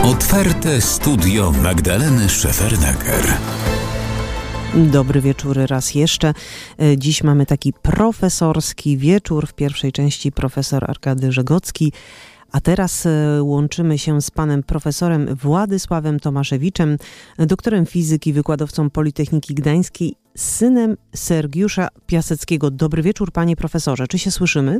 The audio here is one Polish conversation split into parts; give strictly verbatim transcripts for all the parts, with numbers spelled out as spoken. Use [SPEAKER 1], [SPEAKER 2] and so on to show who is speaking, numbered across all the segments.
[SPEAKER 1] Otwarte studio Magdaleny Szefernaker.
[SPEAKER 2] Dobry wieczór raz jeszcze. Dziś mamy taki profesorski wieczór. W pierwszej części profesor Arkady Żegocki, a teraz łączymy się z panem profesorem Władysławem Tomaszewiczem, doktorem fizyki, wykładowcą Politechniki Gdańskiej, synem Sergiusza Piaseckiego. Dobry wieczór, panie profesorze. Czy się słyszymy?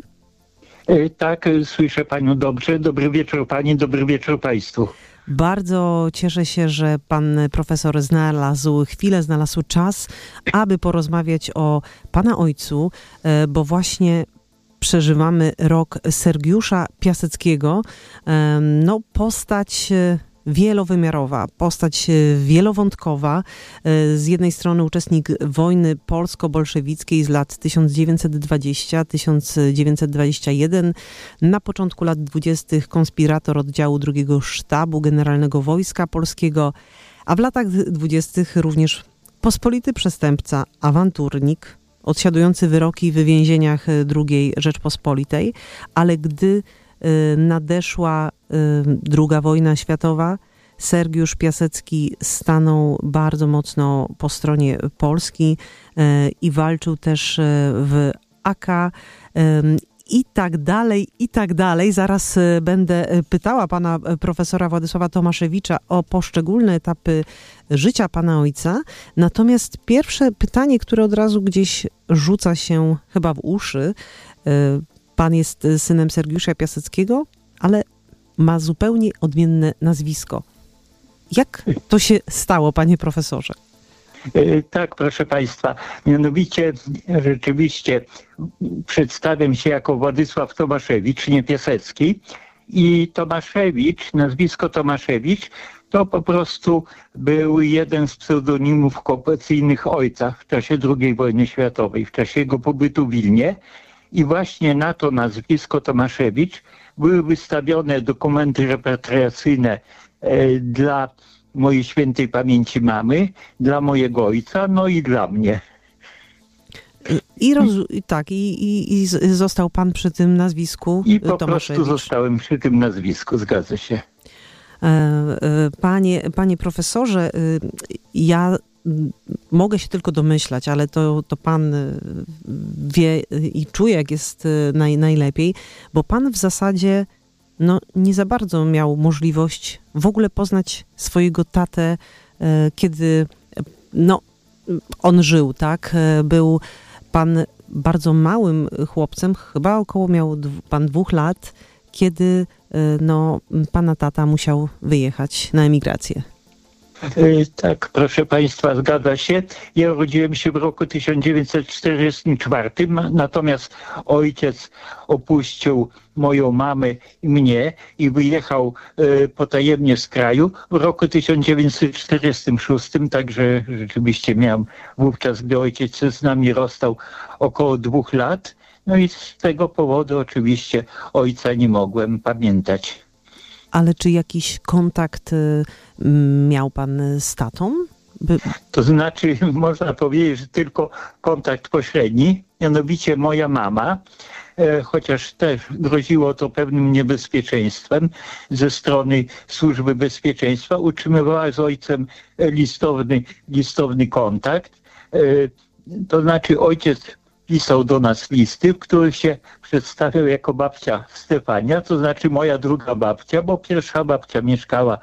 [SPEAKER 3] Tak, słyszę panią dobrze. Dobry wieczór pani, dobry wieczór państwu.
[SPEAKER 2] Bardzo cieszę się, że pan profesor znalazł chwilę, znalazł czas, aby porozmawiać o pana ojcu, bo właśnie przeżywamy rok Sergiusza Piaseckiego. No, postać wielowymiarowa, postać wielowątkowa. Z jednej strony uczestnik wojny polsko-bolszewickiej z lat tysiąc dziewięćset dwudziesty do tysiąc dziewięćset dwudziestego pierwszego. Na początku lat dwudziestych konspirator oddziału drugiego Sztabu Generalnego Wojska Polskiego, a w latach dwudziestych również pospolity przestępca, awanturnik, odsiadujący wyroki w więzieniach drugiej Rzeczpospolitej, ale gdy nadeszła druga wojna światowa, Sergiusz Piasecki stanął bardzo mocno po stronie Polski i walczył też w A K i tak dalej, i tak dalej. Zaraz będę pytała pana profesora Władysława Tomaszewicza o poszczególne etapy życia pana ojca. Natomiast pierwsze pytanie, które od razu gdzieś rzuca się chyba w uszy. Pan jest synem Sergiusza Piaseckiego, ale ma zupełnie odmienne nazwisko. Jak to się stało, panie profesorze?
[SPEAKER 3] Tak, proszę państwa. Mianowicie rzeczywiście przedstawiam się jako Władysław Tomaszewicz, nie Piasecki. I Tomaszewicz, nazwisko Tomaszewicz, to po prostu był jeden z pseudonimów okupacyjnych ojca w czasie drugiej wojny światowej, w czasie jego pobytu w Wilnie. I właśnie na to nazwisko Tomaszewicz były wystawione dokumenty repatriacyjne e, dla mojej świętej pamięci mamy, dla mojego ojca, no i dla mnie.
[SPEAKER 2] I, roz, i tak, i, i, i został pan przy tym nazwisku
[SPEAKER 3] I po
[SPEAKER 2] Tomaszewicz.
[SPEAKER 3] prostu zostałem przy tym nazwisku, zgadza się.
[SPEAKER 2] Panie, panie profesorze, ja mogę się tylko domyślać, ale to, to pan wie i czuje, jak jest naj, najlepiej, bo pan w zasadzie no, nie za bardzo miał możliwość w ogóle poznać swojego tatę, kiedy no, on żył, tak? Był pan bardzo małym chłopcem, chyba około miał pan dwóch lat, kiedy no, pana tata musiał wyjechać na emigrację.
[SPEAKER 3] Tak, proszę państwa, zgadza się. Ja urodziłem się w roku tysiąc dziewięćset czterdziestym czwartym, natomiast ojciec opuścił moją mamę i mnie i wyjechał e, potajemnie z kraju w roku tysiąc dziewięćset czterdziestym szóstym, także rzeczywiście miałem wówczas, gdy ojciec z nami rozstał, około dwóch lat. No i z tego powodu oczywiście ojca nie mogłem pamiętać.
[SPEAKER 2] Ale czy jakiś kontakt y, miał pan z tatą? By...
[SPEAKER 3] To znaczy, można powiedzieć, że tylko kontakt pośredni, mianowicie moja mama, e, chociaż też groziło to pewnym niebezpieczeństwem ze strony Służby Bezpieczeństwa, utrzymywała z ojcem listowny, listowny kontakt. E, to znaczy ojciec pisał do nas listy, w których się przedstawiał jako babcia Stefania, to znaczy moja druga babcia, bo pierwsza babcia mieszkała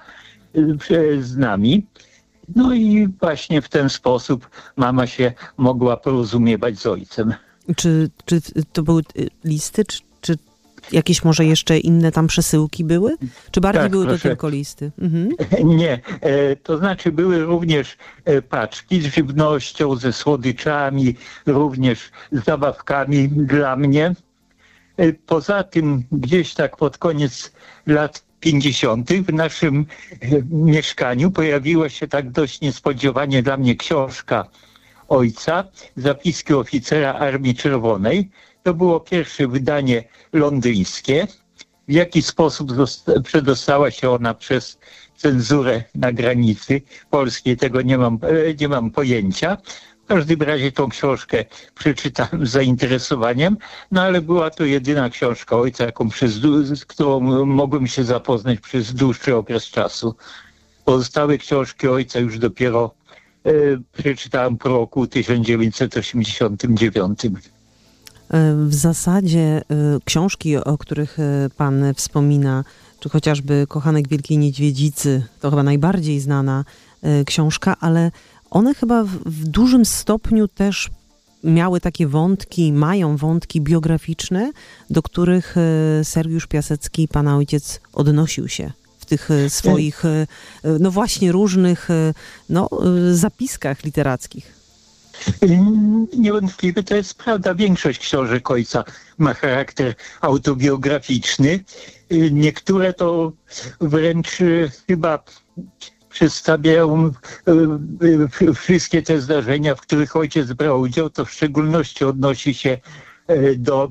[SPEAKER 3] z nami. No i właśnie w ten sposób mama się mogła porozumiewać z ojcem.
[SPEAKER 2] Czy, czy to były listy, czy, czy jakieś może jeszcze inne tam przesyłki były? Czy bardziej
[SPEAKER 3] tak,
[SPEAKER 2] były
[SPEAKER 3] proszę.
[SPEAKER 2] to tylko listy? Mhm.
[SPEAKER 3] Nie, to znaczy były również paczki z żywnością, ze słodyczami, również z zabawkami dla mnie. Poza tym gdzieś tak pod koniec lat pięćdziesiątych w naszym mieszkaniu pojawiła się tak dość niespodziewanie dla mnie książka ojca, Zapiski oficera Armii Czerwonej. To było pierwsze wydanie londyńskie. W jaki sposób przedostała się ona przez cenzurę na granicy polskiej, tego nie mam, nie mam pojęcia. W każdym razie tą książkę przeczytałem z zainteresowaniem, no ale była to jedyna książka ojca, jaką przez, z którą mogłem się zapoznać przez dłuższy okres czasu. Pozostałe książki ojca już dopiero e, przeczytałem po roku tysiąc dziewięćset osiemdziesiątym dziewiątym.
[SPEAKER 2] W zasadzie książki, o których pan wspomina, czy chociażby Kochanek Wielkiej Niedźwiedzicy, to chyba najbardziej znana książka, ale one chyba w, w dużym stopniu też miały takie wątki, mają wątki biograficzne, do których Sergiusz Piasecki, pana ojciec, odnosił się w tych swoich, no właśnie różnych no, zapiskach literackich.
[SPEAKER 3] Niewątpliwie to jest prawda. Większość książek ojca ma charakter autobiograficzny. Niektóre to wręcz chyba przedstawiają wszystkie te zdarzenia, w których ojciec brał udział. To w szczególności odnosi się do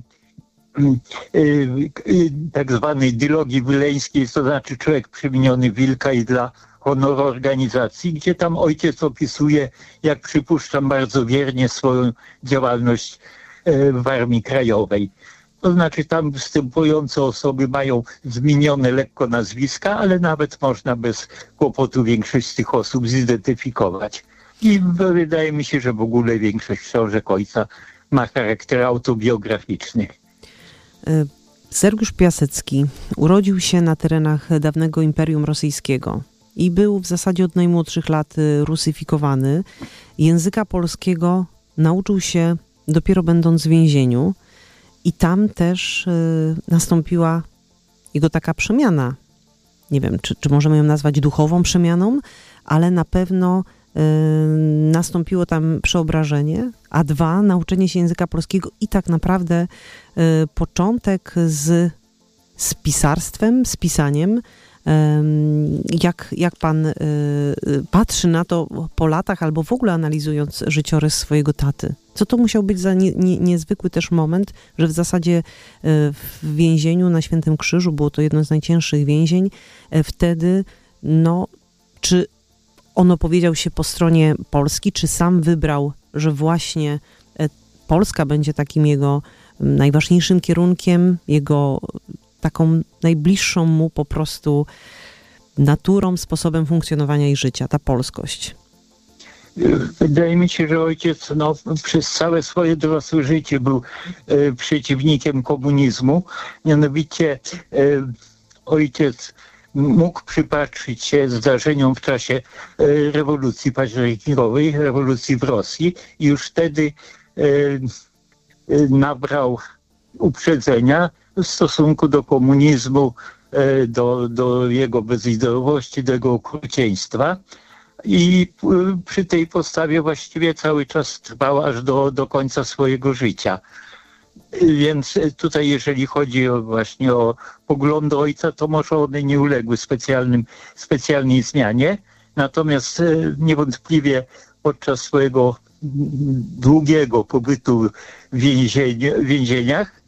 [SPEAKER 3] tak zwanej dylogii wyleńskiej, to znaczy Człowiek przemieniony w wilka i dla honoru organizacji, gdzie tam ojciec opisuje, jak przypuszczam, bardzo wiernie swoją działalność w Armii Krajowej. To znaczy tam występujące osoby mają zmienione lekko nazwiska, ale nawet można bez kłopotu większość z tych osób zidentyfikować. I wydaje mi się, że w ogóle większość książek ojca ma charakter autobiograficzny.
[SPEAKER 2] Sergiusz Piasecki urodził się na terenach dawnego Imperium Rosyjskiego i był w zasadzie od najmłodszych lat rusyfikowany. Języka polskiego nauczył się dopiero będąc w więzieniu i tam też y, nastąpiła jego taka przemiana. Nie wiem, czy, czy możemy ją nazwać duchową przemianą, ale na pewno y, nastąpiło tam przeobrażenie, a dwa, nauczenie się języka polskiego i tak naprawdę y, początek z, z pisarstwem, z pisaniem. Jak, jak pan y, patrzy na to po latach albo w ogóle analizując życiorys swojego taty? Co to musiał być za nie, nie, niezwykły też moment, że w zasadzie y, w więzieniu na Świętym Krzyżu, było to jedno z najcięższych więzień, y, wtedy, no, czy on opowiedział się po stronie Polski, czy sam wybrał, że właśnie y, Polska będzie takim jego y, najważniejszym kierunkiem, jego taką najbliższą mu po prostu naturą, sposobem funkcjonowania i życia, ta polskość?
[SPEAKER 3] Wydaje mi się, że ojciec no, przez całe swoje dorosłe życie był e, przeciwnikiem komunizmu. Mianowicie e, ojciec mógł przypatrzyć się zdarzeniom w czasie e, rewolucji październikowej, rewolucji w Rosji i już wtedy e, e, nabrał uprzedzenia w stosunku do komunizmu, do, do jego bezideowości, do jego okrucieństwa. I przy tej postawie właściwie cały czas trwał aż do, do końca swojego życia. Więc tutaj, jeżeli chodzi o właśnie o poglądy ojca, to może one nie uległy specjalnym, specjalnej zmianie. Natomiast niewątpliwie podczas swojego długiego pobytu w, więzieniu, w więzieniach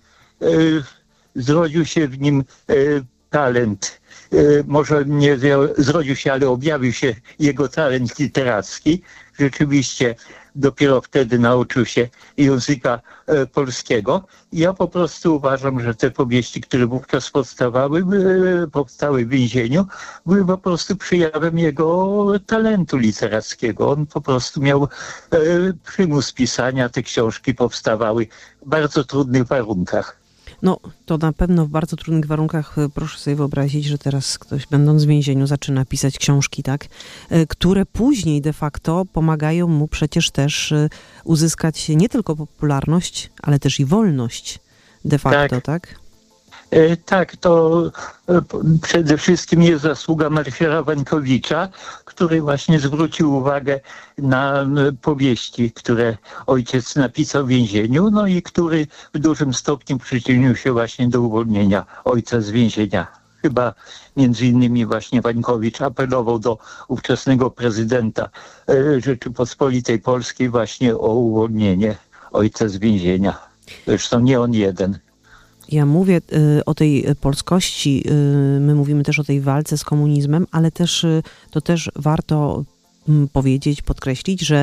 [SPEAKER 3] zrodził się w nim talent, może nie zrodził się, ale objawił się jego talent literacki. Rzeczywiście dopiero wtedy nauczył się języka polskiego. Ja po prostu uważam, że te powieści, które wówczas powstawały, powstały w więzieniu, były po prostu przejawem jego talentu literackiego. On po prostu miał przymus pisania, te książki powstawały w bardzo trudnych warunkach.
[SPEAKER 2] No, to na pewno w bardzo trudnych warunkach. Proszę sobie wyobrazić, że teraz ktoś, będąc w więzieniu, zaczyna pisać książki, tak, które później de facto pomagają mu przecież też uzyskać nie tylko popularność, ale też i wolność de facto, tak? tak?
[SPEAKER 3] Tak, to przede wszystkim jest zasługa Marcela Wańkowicza, który właśnie zwrócił uwagę na powieści, które ojciec napisał w więzieniu, no i który w dużym stopniu przyczynił się właśnie do uwolnienia ojca z więzienia. Chyba między innymi właśnie Wańkowicz apelował do ówczesnego prezydenta Rzeczypospolitej Polskiej właśnie o uwolnienie ojca z więzienia. Zresztą nie on jeden.
[SPEAKER 2] Ja mówię y, o tej polskości, y, my mówimy też o tej walce z komunizmem, ale też y, to też warto y, powiedzieć, podkreślić, że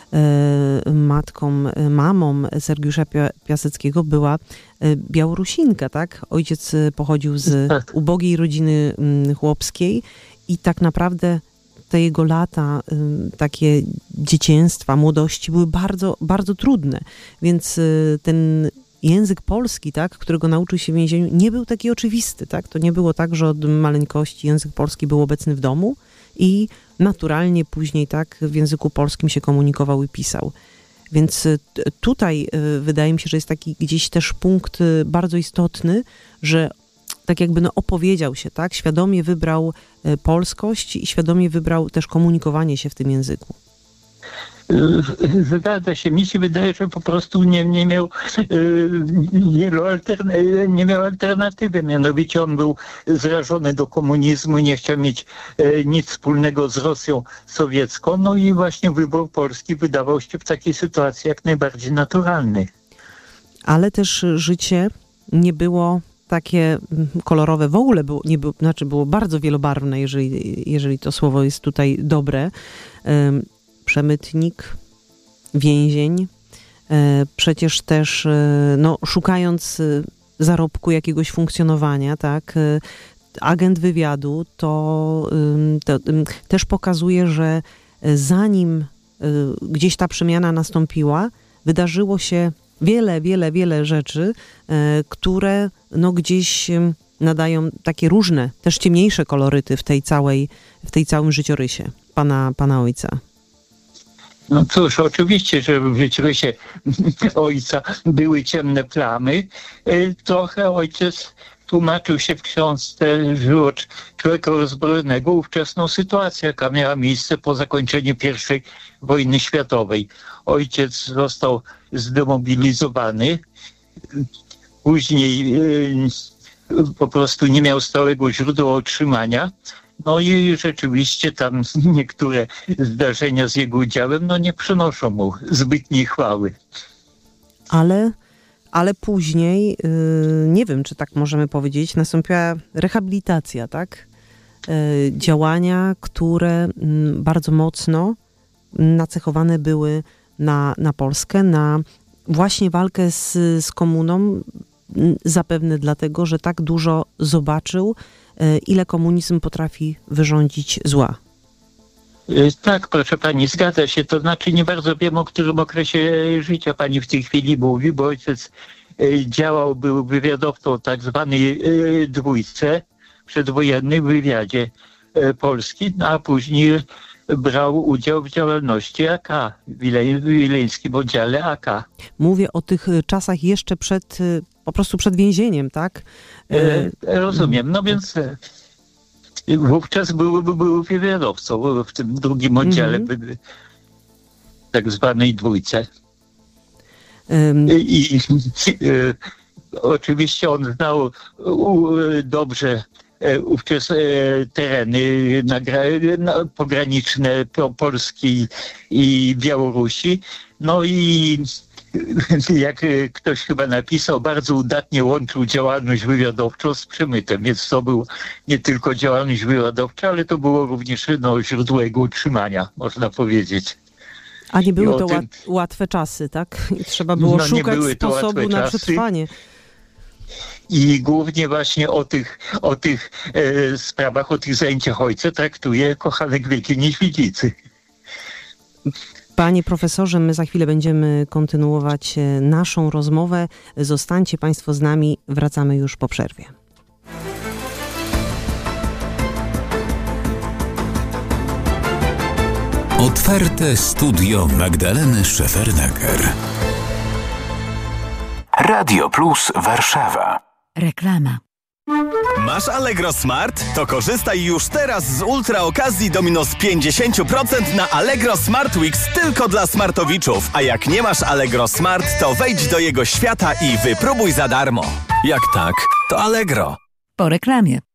[SPEAKER 2] matką, mamą Sergiusza Piaseckiego była Białorusinka, tak? Ojciec pochodził z ubogiej rodziny chłopskiej i tak naprawdę te jego lata, takie dzieciństwa, młodości były bardzo, bardzo trudne, więc ten język polski, tak, którego nauczył się w więzieniu, nie był taki oczywisty, tak? To nie było tak, że od maleńkości język polski był obecny w domu i naturalnie później tak w języku polskim się komunikował i pisał. Więc tutaj wydaje mi się, że jest taki gdzieś też punkt bardzo istotny, że tak jakby no opowiedział się, tak? Świadomie wybrał polskość i świadomie wybrał też komunikowanie się w tym języku.
[SPEAKER 3] Zgadza się. Mi się wydaje, że po prostu nie, nie miał wielu altern- nie miał alternatywy. Mianowicie on był zrażony do komunizmu, nie chciał mieć nic wspólnego z Rosją sowiecką. No i właśnie wybór Polski wydawał się w takiej sytuacji jak najbardziej naturalny.
[SPEAKER 2] Ale też życie nie było takie kolorowe, w ogóle było, nie było, znaczy było bardzo wielobarwne, jeżeli, jeżeli to słowo jest tutaj dobre. Przemytnik, więzień, przecież też no, szukając zarobku, jakiegoś funkcjonowania, tak, agent wywiadu, to, to też pokazuje, że zanim gdzieś ta przemiana nastąpiła, wydarzyło się wiele, wiele, wiele rzeczy, które no, gdzieś nadają takie różne, też ciemniejsze koloryty w tej całej, w tej całym życiorysie pana, pana ojca.
[SPEAKER 3] No cóż, oczywiście, że w życiorysie ojca były ciemne plamy. Trochę ojciec tłumaczył się w książce Żyło człowieka rozbrojonego ówczesną sytuację, jaka miała miejsce po zakończeniu pierwszej wojny światowej. Ojciec został zdemobilizowany, później po prostu nie miał stałego źródła utrzymania. No i rzeczywiście tam niektóre zdarzenia z jego udziałem no nie przynoszą mu zbytniej chwały.
[SPEAKER 2] Ale, ale później, yy, nie wiem, czy tak możemy powiedzieć, nastąpiła rehabilitacja, tak? Yy, działania, które yy, bardzo mocno nacechowane były na, na Polskę, na właśnie walkę z, z komuną, yy, zapewne dlatego, że tak dużo zobaczył, ile komunizm potrafi wyrządzić zła.
[SPEAKER 3] Tak, proszę pani, zgadza się. To znaczy nie bardzo wiem, o którym okresie życia pani w tej chwili mówi, bo ojciec działał, był wywiadowcą tak zwanej dwójce przedwojennej w wywiadzie Polski, a później brał udział w działalności A K, w wileńskim oddziale A K.
[SPEAKER 2] Mówię o tych czasach jeszcze przed, po prostu przed więzieniem, tak?
[SPEAKER 3] E, rozumiem, no więc wówczas był, był wywiadowcą w tym drugim oddziale, mm-hmm. tak zwanej dwójce. Um. I, i e, oczywiście on znał u, dobrze ówczesne tereny nagra- na, pograniczne Polski i Białorusi. No i jak ktoś chyba napisał, bardzo udatnie łączył działalność wywiadowczą z przemytem, więc to był nie tylko działalność wywiadowcza, ale to było również no, źródło jego utrzymania, można powiedzieć.
[SPEAKER 2] A nie były to tym... łat- łatwe czasy, tak? I trzeba było
[SPEAKER 3] no,
[SPEAKER 2] szukać sposobu na
[SPEAKER 3] czasy.
[SPEAKER 2] przetrwanie.
[SPEAKER 3] I głównie właśnie o tych, o tych e, sprawach, o tych zajęciach ojca traktuje Kochanek Wielkiej Niedźwiedzicy.
[SPEAKER 2] Panie profesorze, my za chwilę będziemy kontynuować naszą rozmowę. Zostańcie państwo z nami, wracamy już po przerwie.
[SPEAKER 1] Otwarte studio Magdaleny Szefernaker. Radio Plus Warszawa.
[SPEAKER 4] Reklama.
[SPEAKER 5] Masz Allegro Smart? To korzystaj już teraz z ultra okazji do minus pięćdziesiąt procent na Allegro Smart Weeks tylko dla smartowiczów. A jak nie masz Allegro Smart, to wejdź do jego świata i wypróbuj za darmo. Jak tak, to Allegro.
[SPEAKER 4] Po reklamie.